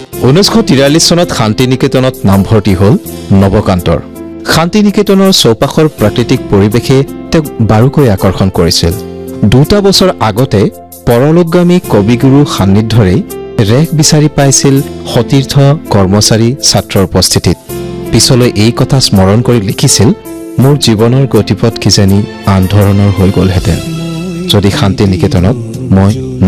1943 চনত শান্তিনিকেতনত নামভৰ্তি হ'ল নৱকান্তৰ। শান্তিনিকেতনৰ চৌপাশৰ প্ৰাকৃতিক পৰিৱেশে তেওঁক বাৰুকৈ আকৰ্ষণ কৰিছিল। 2 বছৰ আগতে পৰলোকগামী কবিগুৰু সান্নিধ্যৰেই ৰেখ বিচাৰি পাইছিল সতীৰ্থ কৰ্মচাৰী ছাত্ৰৰ উপস্থিতিত। পিছলৈ এই কথা স্মৰণ কৰি লিখিছিল, মোৰ জীৱনৰ গতিপথ কিজানি আন ধৰণৰ হৈ গ'লহেঁতেন যদি শান্তিনিকেতনত মই